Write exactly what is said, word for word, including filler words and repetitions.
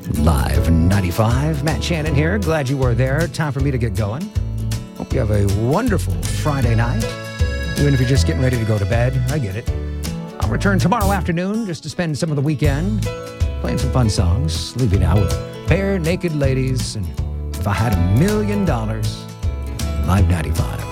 Live ninety-five, Matt Shannon here. Glad you were there. Time for me to get going. Hope you have a wonderful Friday night. Even if you're just getting ready to go to bed, I get it. I'll return tomorrow afternoon just to spend some of the weekend playing some fun songs. Leaving out with Bare Naked Ladies and If I Had a Million Dollars. Live ninety-five.